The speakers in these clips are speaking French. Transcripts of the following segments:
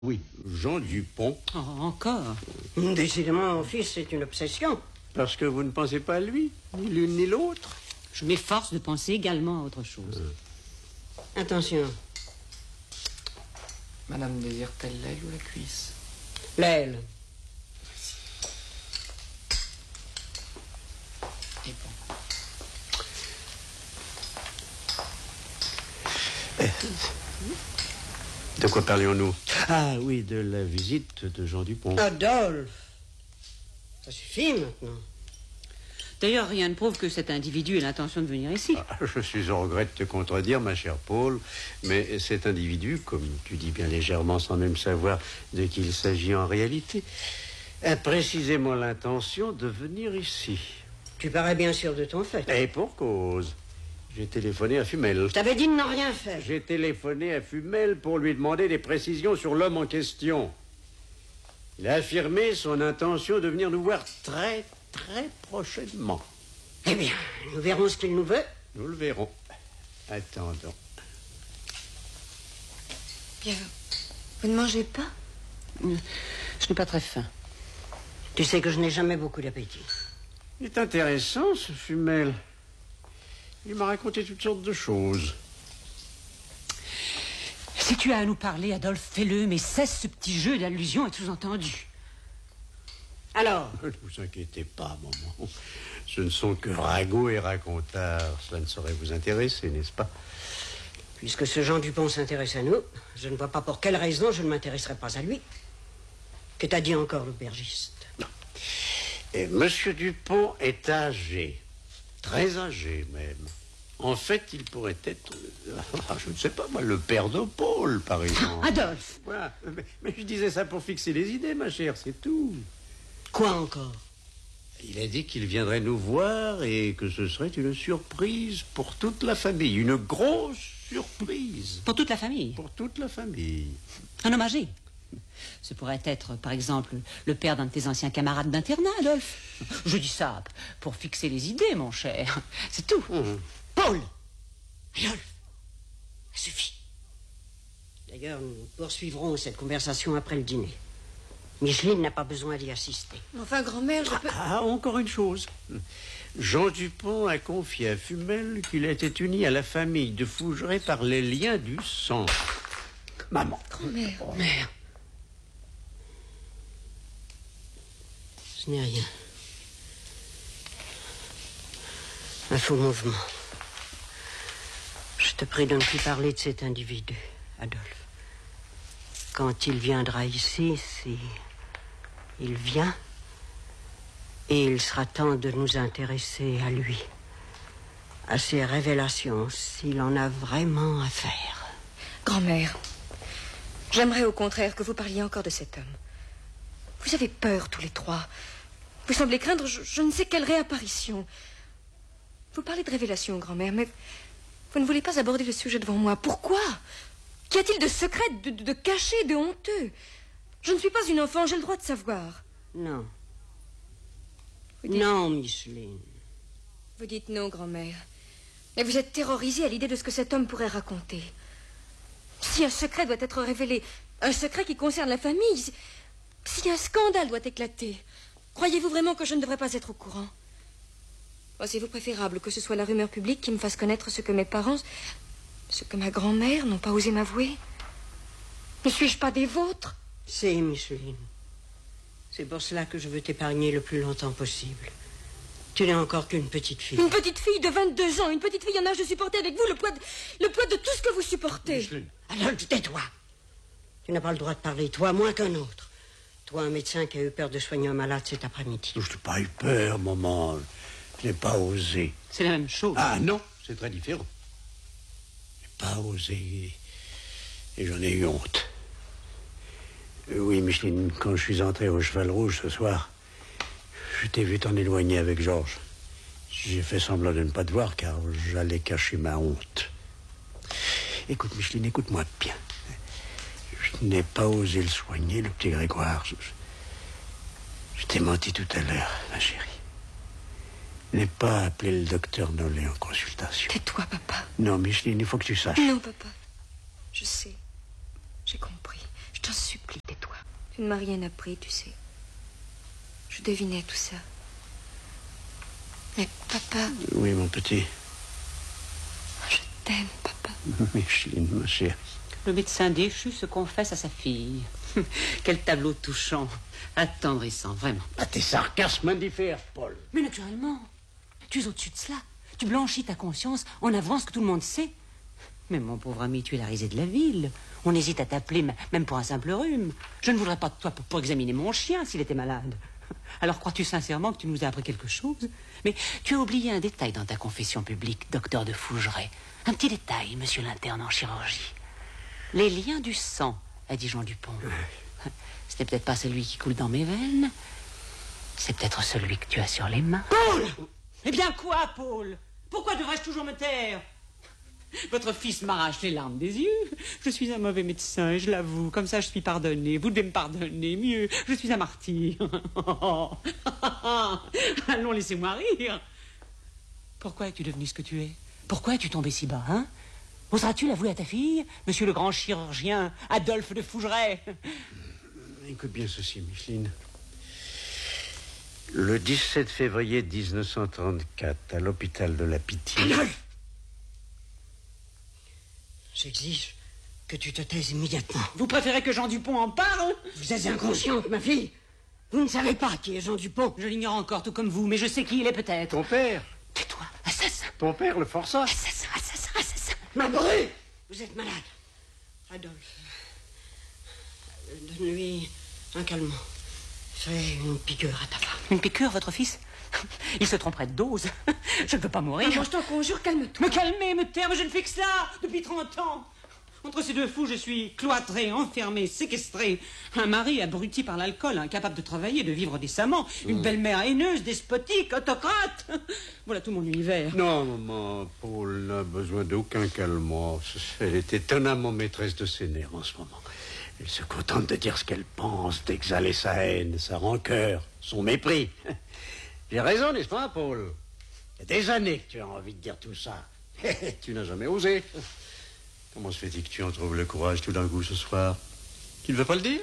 Oui, Jean Dupont. Oh, encore? Décidément, mon fils, c'est une obsession. Parce que vous ne pensez pas à lui, ni l'une ni l'autre. Je m'efforce de penser également à autre chose. Attention. Madame désire-t-elle l'aile ou la cuisse? L'aile. Et bon. De quoi parlions-nous? Ah oui, de la visite de Jean Dupont. Adolphe. Ça suffit maintenant. D'ailleurs, rien ne prouve que cet individu ait l'intention de venir ici. Je suis au regret de te contredire, ma chère Paul, mais cet individu, comme tu dis bien légèrement sans même savoir de qui il s'agit en réalité, a précisément l'intention de venir ici. Tu parais bien sûr de ton fait. Et pour cause. J'ai téléphoné à Fumel. Je t'avais dit de n'en rien faire. J'ai téléphoné à Fumel pour lui demander des précisions sur l'homme en question. Il a affirmé son intention de venir nous voir très prochainement. Eh bien, nous verrons ce qu'il nous veut. Nous le verrons. Attendons. Bien, vous ne mangez pas? Je n'ai pas très faim. Tu sais que je n'ai jamais beaucoup d'appétit. Il est intéressant, ce Fumel. Il m'a raconté toutes sortes de choses. Si tu as à nous parler, Adolphe, fais-le, mais cesse ce petit jeu d'allusion et de sous-entendu. Alors? Ne vous inquiétez pas, maman. Ce ne sont que ragots et racontards. Cela ne saurait vous intéresser, n'est-ce pas? Puisque ce Jean Dupont s'intéresse à nous, je ne vois pas pour quelle raison je ne m'intéresserai pas à lui. Que t'a dit encore l'aubergiste? Non. Et Monsieur Dupont est âgé. Très âgé, même. En fait, il pourrait être, je ne sais pas, moi, le père de Paul, par exemple. Adolphe! Voilà. Mais je disais ça pour fixer les idées, ma chère, c'est tout. Quoi encore? Il a dit qu'il viendrait nous voir et que ce serait une surprise pour toute la famille. Une grosse surprise. Pour toute la famille? Pour toute la famille. Un homme âgé? Ce pourrait être, par exemple, le père d'un de tes anciens camarades d'internat, Adolphe. Je dis ça pour fixer les idées, mon cher. C'est tout. Paul! Adolphe! Ça suffit. D'ailleurs, nous poursuivrons cette conversation après le dîner. Micheline n'a pas besoin d'y assister. Enfin, grand-mère, je peux... Encore une chose. Jean Dupont a confié à Fumel qu'il était uni à la famille de Fougeray par les liens du sang. Maman. Grand-mère. Oh, mère. Ce n'est rien. Un faux mouvement. Je te prie de ne plus parler de cet individu, Adolphe. Quand il viendra ici, si il vient, et il sera temps de nous intéresser à lui, à ses révélations, s'il en a vraiment à faire. Grand-mère, j'aimerais au contraire que vous parliez encore de cet homme. Vous avez peur tous les trois. Vous semblez craindre je ne sais quelle réapparition. Vous parlez de révélation, grand-mère, mais vous ne voulez pas aborder le sujet devant moi. Pourquoi? Qu'y a-t-il de secret, de caché, de honteux? Je ne suis pas une enfant, j'ai le droit de savoir. Non. Vous dites... Non, Micheline. Vous dites non, grand-mère. Mais vous êtes terrorisée à l'idée de ce que cet homme pourrait raconter. Si un secret doit être révélé, un secret qui concerne la famille, si un scandale doit éclater, croyez-vous vraiment que je ne devrais pas être au courant? Pensez-vous préférable que ce soit la rumeur publique qui me fasse connaître ce que mes parents, ce que ma grand-mère n'ont pas osé m'avouer? Ne suis-je pas des vôtres? C'est Micheline. C'est pour cela que je veux t'épargner le plus longtemps possible. Tu n'es encore qu'une petite fille. Une petite fille de 22 ans, une petite fille en âge de supporter avec vous le poids de tout ce que vous supportez. Micheline. Alors, tais-toi. Tu n'as pas le droit de parler, toi, moins qu'un autre. Toi, un médecin qui a eu peur de soigner un malade cet après-midi. Je n'ai pas eu peur, maman. Je n'ai pas osé. C'est la même chose. Ah non, c'est très différent. Je n'ai pas osé et j'en ai eu honte. Oui, Micheline, quand je suis entré au Cheval Rouge ce soir, je t'ai vu t'en éloigner avec Georges. J'ai fait semblant de ne pas te voir car j'allais cacher ma honte. Écoute, Micheline, écoute-moi bien. Je n'ai pas osé le soigner, le petit Grégoire. Je t'ai menti tout à l'heure, ma chérie. Je n'ai pas appelé le docteur Nollet en consultation. Tais-toi, papa. Non, Micheline, il faut que tu saches. Non, papa. Je sais. J'ai compris. Je Je t'en supplie, tais-toi. Tu ne m'as rien appris, tu sais. Je devinais tout ça. Mais papa... Oui, mon petit. Je t'aime, papa. Micheline, ma chérie. Le médecin déchu se confesse à sa fille. Quel tableau touchant, attendrissant, vraiment. Ah, tes sarcasmes diffèrent, Paul. Mais naturellement, tu es au-dessus de cela. Tu blanchis ta conscience en avouant ce que tout le monde sait. Mais mon pauvre ami, tu es la risée de la ville. On hésite à t'appeler même pour un simple rhume. Je ne voudrais pas de toi pour examiner mon chien s'il était malade. Alors crois-tu sincèrement que tu nous as appris quelque chose? Mais tu as oublié un détail dans ta confession publique, docteur de Fougeray. Un petit détail, monsieur l'interne en chirurgie. Les liens du sang, a dit Jean Dupont. Ce n'est peut-être pas celui qui coule dans mes veines. C'est peut-être celui que tu as sur les mains. Paul! Eh bien quoi, Paul? Pourquoi devrais-je toujours me taire? Votre fils m'arrache les larmes des yeux. Je suis un mauvais médecin, et je l'avoue. Comme ça, je suis pardonné. Vous devez me pardonner. Mieux, je suis un martyr. Allons, laissez-moi rire. Pourquoi es-tu devenu ce que tu es? Pourquoi es-tu tombé si bas, hein? Oseras-tu l'avouer à ta fille, monsieur le grand chirurgien Adolphe de Fougeray? Écoute bien ceci, Micheline. Le 17 février 1934, à l'hôpital de la Pitié... J'exige que tu te taises immédiatement. Vous préférez que Jean Dupont en parle? Vous êtes inconsciente, ma fille. Vous ne savez pas qui est Jean Dupont. Je l'ignore encore, tout comme vous, mais je sais qui il est peut-être. Ton père? Tais-toi, assassin. Ton père le forçat? Assassin, assassin, assassin. Ma bru! Vous êtes malade. Adolphe, donne-lui un calmant. Fais une piqûre à ta femme. Une piqûre, votre fils? Il se tromperait de dose. Je ne peux pas mourir. Maman, je t'en conjure, calme-toi. Me calmer, me taire, mais je ne fais que ça depuis 30 ans. Entre ces deux fous, je suis cloîtré, enfermé, séquestré. Un mari abruti par l'alcool, incapable de travailler, de vivre décemment. Une belle-mère haineuse, despotique, autocrate. Voilà tout mon univers. Non, maman, Paul n'a besoin d'aucun calmant. Elle est étonnamment maîtresse de ses nerfs en ce moment. Elle se contente de dire ce qu'elle pense, d'exhaler sa haine, sa rancœur, son mépris. J'ai raison, n'est-ce pas, Paul? Il y a des années que tu as envie de dire tout ça. Tu n'as jamais osé. Comment se fait-il que tu en trouves le courage tout d'un coup ce soir? Tu ne veux pas le dire?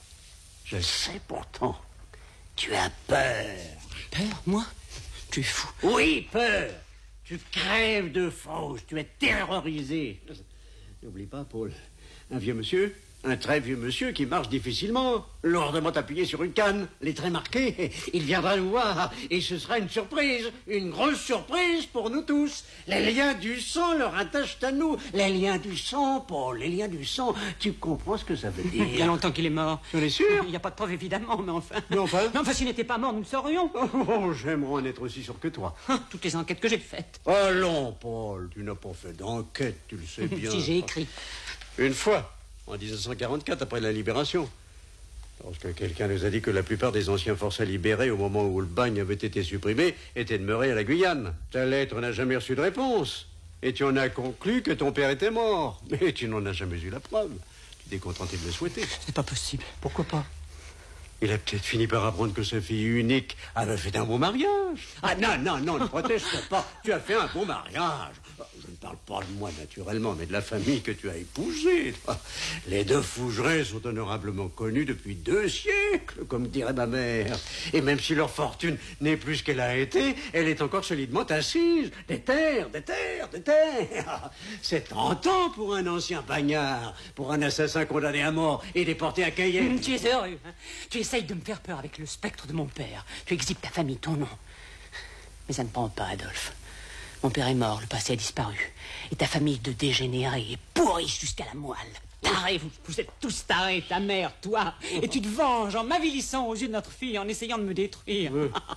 Je le sais pourtant. Tu as peur. Peur, moi? Tu es fou. Oui, peur. Tu crèves de fauche. Tu es terrorisé. N'oublie pas, Paul, un vieux monsieur, un très vieux monsieur qui marche difficilement, lourdement appuyé sur une canne, les traits marqués. Il viendra nous voir et ce sera une surprise, une grosse surprise pour nous tous. Les liens du sang le rattachent à nous. Les liens du sang, Paul, les liens du sang. Tu comprends ce que ça veut dire? Il y a longtemps qu'il est mort. Tu es sûr? Il n'y a pas de preuve, évidemment, mais enfin... Mais enfin? Mais enfin, s'il n'était pas mort, nous le saurions. Oh, j'aimerais en être aussi sûr que toi. Toutes les enquêtes que j'ai faites. Allons, Paul, tu n'as pas fait d'enquête, tu le sais bien. Si j'ai écrit. Une fois, en 1944, après la libération. Lorsque quelqu'un nous a dit que la plupart des anciens forçats libérés, au moment où le bagne avait été supprimé, étaient demeurés à la Guyane. Ta lettre n'a jamais reçu de réponse. Et tu en as conclu que ton père était mort. Mais tu n'en as jamais eu la preuve. Tu t'es contenté de le souhaiter. C'est pas possible. Pourquoi pas? Il a peut-être fini par apprendre que sa fille unique avait fait un beau mariage. Ah non, non, non, ne proteste pas. Tu as fait un beau mariage. Je ne parle pas de moi, naturellement, mais de la famille que tu as épousée. Les deux Fougeray sont honorablement connus depuis 2 siècles, comme dirait ma mère. Et même si leur fortune n'est plus ce qu'elle a été, elle est encore solidement assise. Des terres, des terres, des terres. C'est 30 ans pour un ancien bagnard, pour un assassin condamné à mort et déporté à Cayenne. Tu es heureux, hein? Tu essayes de me faire peur avec le spectre de mon père. Tu exhibes ta famille, ton nom. Mais ça ne prend pas, Adolphe. Mon père est mort, le passé a disparu. Et ta famille de dégénérés est pourrie jusqu'à la moelle. Tarés, vous êtes tous tarés, ta mère, toi. Et tu te venges en m'avilissant aux yeux de notre fille, en essayant de me détruire.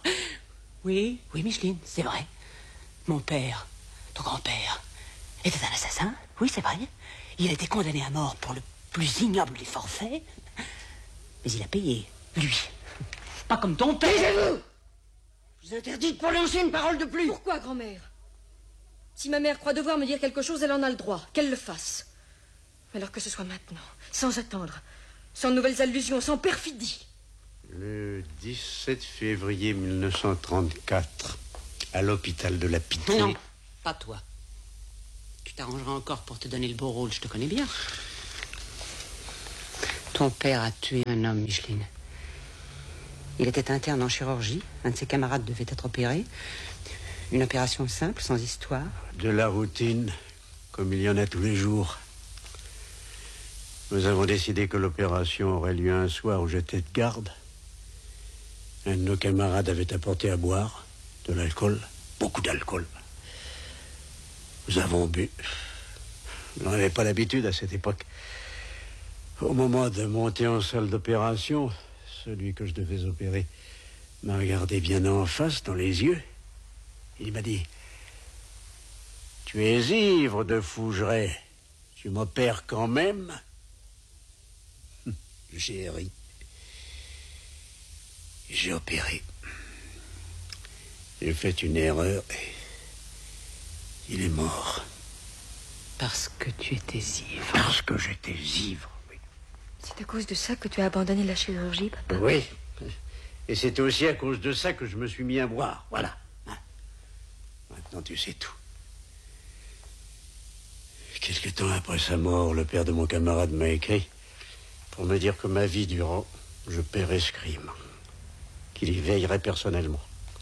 Oui, oui, Micheline, c'est vrai. Mon père, ton grand-père, était un assassin. Oui, c'est vrai. Il a été condamné à mort pour le plus ignoble des forfaits. Mais il a payé, lui. Pas comme ton père. Taisez-vous! Je vous interdis de prononcer une parole de plus. Pourquoi, grand-mère? Si ma mère croit devoir me dire quelque chose, elle en a le droit. Qu'elle le fasse. Alors que ce soit maintenant, sans attendre, sans nouvelles allusions, sans perfidie. Le 17 février 1934, à l'hôpital de la Pitié. Non, pas toi. Tu t'arrangeras encore pour te donner le beau rôle, je te connais bien. Ton père a tué un homme, Micheline. Il était interne en chirurgie. Un de ses camarades devait être opéré. Une opération simple, sans histoire. De la routine, comme il y en a tous les jours. Nous avons décidé que l'opération aurait lieu un soir où j'étais de garde. Un de nos camarades avait apporté à boire de l'alcool, beaucoup d'alcool. Nous avons bu. On n'avait pas l'habitude à cette époque. Au moment de monter en salle d'opération, celui que je devais opérer m'a regardé bien en face, dans les yeux. Il m'a dit: « Tu es ivre de Fougeray. Tu m'opères quand même ?» J'ai ri. J'ai opéré. J'ai fait une erreur et il est mort. Parce que tu étais ivre. Parce que j'étais ivre, oui. C'est à cause de ça que tu as abandonné la chirurgie, papa? Oui. Et c'était aussi à cause de ça que je me suis mis à boire. Voilà. Maintenant, tu sais tout. Quelque temps après sa mort, le père de mon camarade m'a écrit pour me dire que ma vie durant, je paierais ce crime. Qu'il y veillerait personnellement.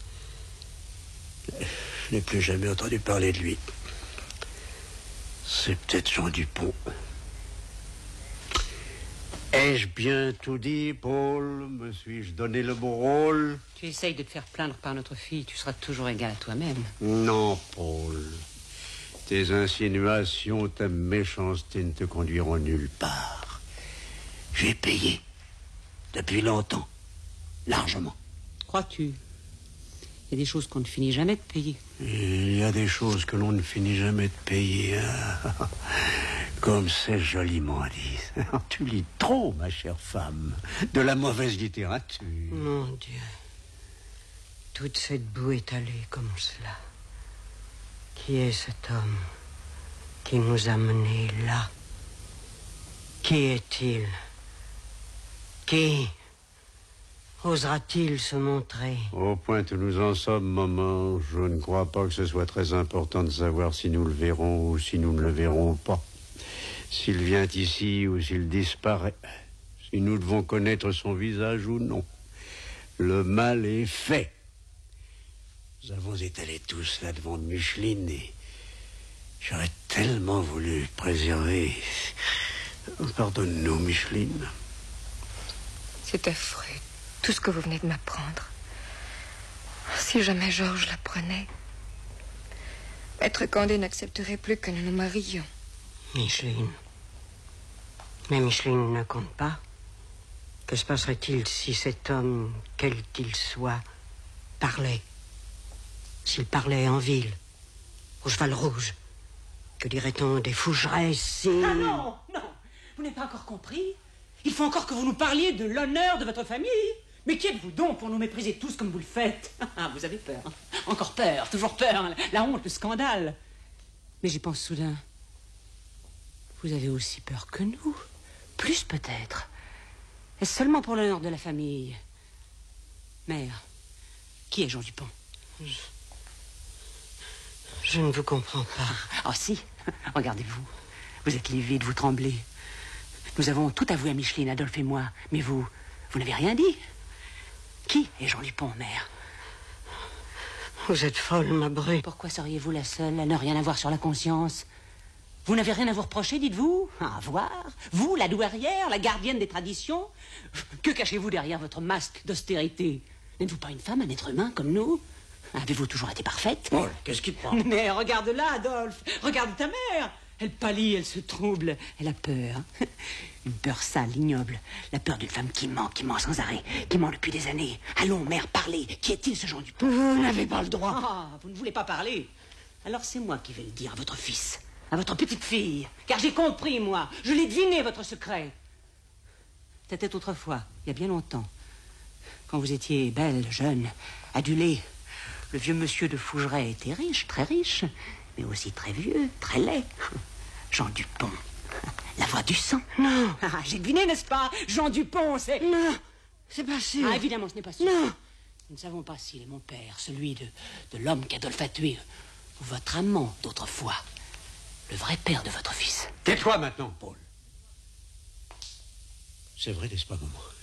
Je n'ai plus jamais entendu parler de lui. C'est peut-être Jean Dupont. Ai-je bien tout dit, Paul? Me suis-je donné le bon rôle? Tu essayes de te faire plaindre par notre fille. Tu seras toujours égal à toi-même. Non, Paul. Tes insinuations, ta méchanceté ne te conduiront nulle part. J'ai payé. Depuis longtemps. Largement. Crois-tu? Il y a des choses qu'on ne finit jamais de payer. Il y a des choses que l'on ne finit jamais de payer. Hein? Comme c'est joliment dit. Tu lis trop, ma chère femme. De la mauvaise littérature. Mon Dieu. Toute cette boue étalée comme cela. Qui est cet homme qui nous a menés là? Qui est-il? Qui osera-t-il se montrer? Au point où nous en sommes, maman, je ne crois pas que ce soit très important de savoir si nous le verrons ou si nous ne le verrons pas. S'il vient ici ou s'il disparaît. Si nous devons connaître son visage ou non. Le mal est fait. Nous avons étalé tout cela devant Micheline et j'aurais tellement voulu préserver. Pardonne-nous, Micheline. C'est affreux, tout ce que vous venez de m'apprendre. Si jamais Georges l'apprenait, Maître Condé n'accepterait plus que nous nous marions. Micheline. Mais Micheline ne compte pas. Que se passerait-il si cet homme, quel qu'il soit, parlait? S'il parlait en ville, au Cheval Rouge, que dirait-on des Fougeray si... Ah non, non, vous n'avez pas encore compris. Il faut encore que vous nous parliez de l'honneur de votre famille. Mais qui êtes-vous donc pour nous mépriser tous comme vous le faites? Vous avez peur. Encore peur, toujours peur. La honte, le scandale. Mais j'y pense soudain. Vous avez aussi peur que nous. Plus peut-être. Est-ce seulement pour l'honneur de la famille? Mère, qui est Jean Dupont? Je ne vous comprends pas. Ah si, regardez-vous. Vous êtes livide, vous tremblez. Nous avons tout avoué à Micheline, Adolphe et moi. Mais vous n'avez rien dit. Qui est Jean Dupont, mère? Vous êtes folle, ma Bru. Pourquoi seriez-vous la seule à ne rien avoir sur la conscience? Vous n'avez rien à vous reprocher, dites-vous? À voir? Vous, la douairière, la gardienne des traditions? Que cachez-vous derrière votre masque d'austérité? N'êtes-vous pas une femme, un être humain comme nous? Avez-vous toujours été parfaite? Paul, qu'est-ce qui te prend? Mais regarde-la, Adolphe. Regarde ta mère. Elle pâlit, elle se trouble. Elle a peur. Une peur sale, ignoble. La peur d'une femme qui ment sans arrêt. Qui ment depuis des années. Allons, mère, parlez. Qui est-il, ce Jean Dupont? Vous n'avez pas le droit. Ah, vous ne voulez pas parler? Alors c'est moi qui vais le dire à votre fils. À votre petite fille. Car j'ai compris, moi. Je l'ai deviné, votre secret. C'était autrefois, il y a bien longtemps. Quand vous étiez belle, jeune, adulée. Le vieux monsieur de Fougeray était riche, très riche, mais aussi très vieux, très laid. Jean Dupont, la voix du sang. Non. Ah, j'ai deviné, n'est-ce pas? Jean Dupont, c'est... Non, c'est pas sûr. Ah, évidemment, ce n'est pas sûr. Non. Nous ne savons pas s'il est mon père, celui de l'homme qu'Adolphe a tué, ou votre amant d'autrefois, le vrai père de votre fils. Tais-toi maintenant, Paul. C'est vrai, n'est-ce pas, maman?